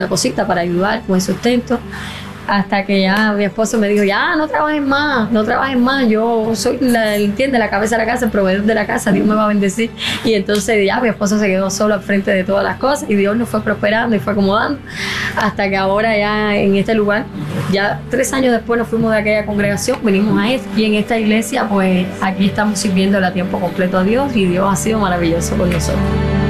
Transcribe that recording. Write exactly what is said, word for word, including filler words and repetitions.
una cosita para ayudar con el sustento. Hasta que ya mi esposo me dijo, ya no trabajes más, no trabajes más, yo soy la, entiende, la cabeza de la casa, el proveedor de la casa, Dios me va a bendecir. Y entonces ya mi esposo se quedó solo al frente de todas las cosas y Dios nos fue prosperando y fue acomodando hasta que ahora ya en este lugar, ya tres años después nos fuimos de aquella congregación, venimos a esta y en esta iglesia pues aquí estamos sirviéndole a tiempo completo a Dios y Dios ha sido maravilloso con nosotros.